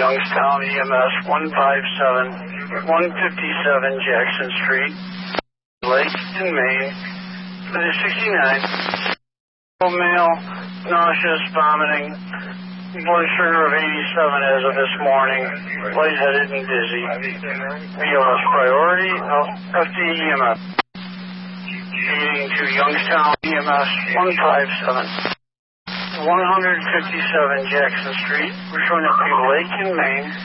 Youngstown EMS 157 Jackson Street, Lake in Maine. For the 69. Male, nauseous, vomiting, blood sugar of 87 as of this morning, lightheaded and dizzy. BLS priority, FD EMS. Leading to Youngstown EMS 157 Jackson Street, referring to Lake in Maine.